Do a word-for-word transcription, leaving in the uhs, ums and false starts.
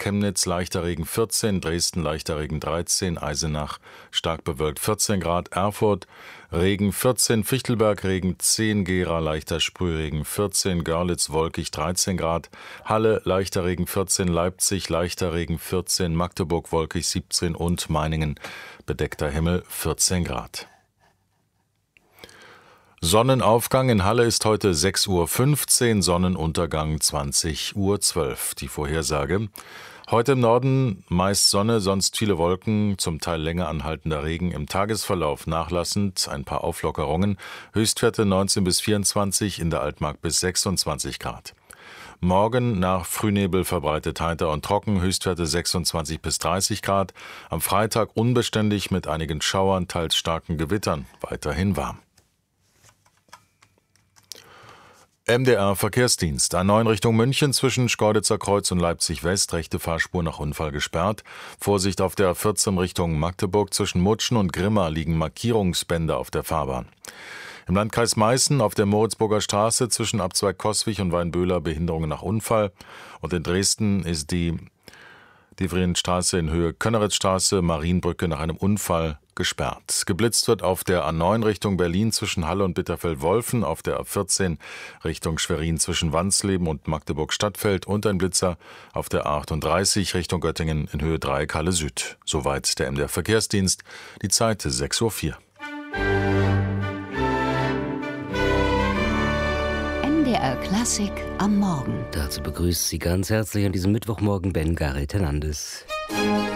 Chemnitz leichter Regen vierzehn, Dresden leichter Regen dreizehn, Eisenach stark bewölkt vierzehn Grad, Erfurt Regen vierzehn, Fichtelberg Regen zehn, Gera leichter Sprühregen vierzehn, Görlitz wolkig dreizehn Grad, Halle leichter Regen vierzehn, Leipzig leichter Regen vierzehn, Magdeburg wolkig siebzehn und Meiningen bedeckter Himmel vierzehn Grad. Sonnenaufgang in Halle ist heute sechs Uhr fünfzehn, Sonnenuntergang zwanzig Uhr zwölf. Die Vorhersage: Heute im Norden meist Sonne, sonst viele Wolken, zum Teil länger anhaltender Regen, im Tagesverlauf nachlassend, ein paar Auflockerungen, Höchstwerte neunzehn bis vierundzwanzig, in der Altmark bis sechsundzwanzig Grad. Morgen nach Frühnebel verbreitet heiter und trocken, Höchstwerte sechsundzwanzig bis dreißig Grad, am Freitag unbeständig mit einigen Schauern, teils starken Gewittern, weiterhin warm. M D R Verkehrsdienst. A neun Richtung München zwischen Schkeuditzer Kreuz und Leipzig West, rechte Fahrspur nach Unfall gesperrt. Vorsicht auf der A vierzehn Richtung Magdeburg, zwischen Mutschen und Grimma liegen Markierungsbänder auf der Fahrbahn. Im Landkreis Meißen auf der Moritzburger Straße zwischen Abzweig Coswig und Weinböhler Behinderungen nach Unfall. Und in Dresden ist die Divrienstraße in Höhe Könneritzstraße, Marienbrücke nach einem Unfall gesperrt. Geblitzt wird auf der A neun Richtung Berlin zwischen Halle und Bitterfeld-Wolfen, auf der A vierzehn Richtung Schwerin zwischen Wansleben und Magdeburg-Stadtfeld und ein Blitzer auf der A achtunddreißig Richtung Göttingen in Höhe Dreieck Halle Süd. Soweit der M D R Verkehrsdienst. Die Zeit ist sechs Uhr vier. M D R Klassik am Morgen. Dazu begrüßt Sie ganz herzlich an diesem Mittwochmorgen Ben Gareth Hernandez.